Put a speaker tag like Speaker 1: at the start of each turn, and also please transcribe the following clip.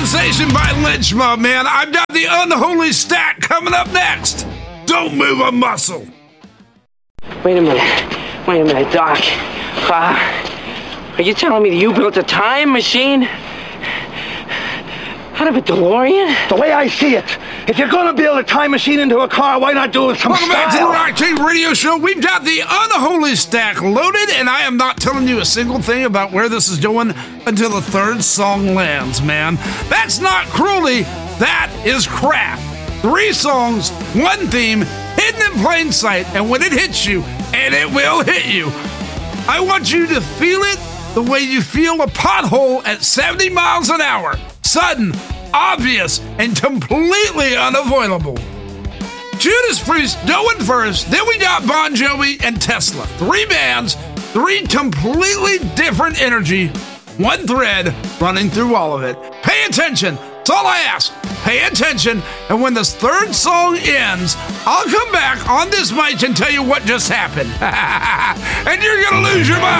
Speaker 1: Sensation by Lynch Mob, man. I've got the Unholy Stack coming up next. Don't move a muscle.
Speaker 2: Wait a minute, Doc. Are you telling me that you built a time machine out of a DeLorean?
Speaker 3: The way I see it, if you're gonna build a time machine into a car, why not do it some
Speaker 1: Welcome
Speaker 3: style?
Speaker 1: back to the Rock King Radio Show. We've got the Unholy Stack loaded, and I am not telling you a single thing about where this is going until the third song lands, man. That's not cruelty, that is crap. 3 songs, 1 theme, hidden in plain sight, and when it hits you, and it will hit you, I want you to feel it the way you feel a pothole at 70 miles an hour. Sudden, obvious, and completely unavoidable. Judas Priest going first, then we got Bon Jovi and Tesla. 3 bands, 3 completely different energy, 1 thread running through all of it. Pay attention. That's all I ask. Pay attention, and when this third song ends, I'll come back on this mic and tell you what just happened. And you're gonna lose your mind.